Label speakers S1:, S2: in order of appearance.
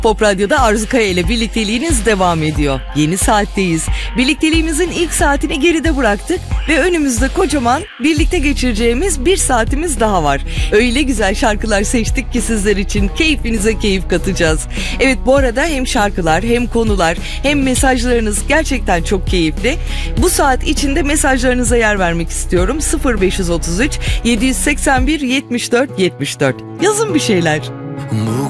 S1: Pop Radyo'da Arzu Kaya ile birlikteliğiniz devam ediyor. Yeni saatteyiz. Birlikteliğimizin ilk saatini geride bıraktık ve önümüzde kocaman birlikte geçireceğimiz bir saatimiz daha var. Öyle güzel şarkılar seçtik ki sizler için keyfinize keyif katacağız. Evet, bu arada hem şarkılar hem konular hem mesajlarınız gerçekten çok keyifli. Bu saat içinde mesajlarınıza yer vermek istiyorum. 0533 781 74 74. Yazın bir şeyler.
S2: Bu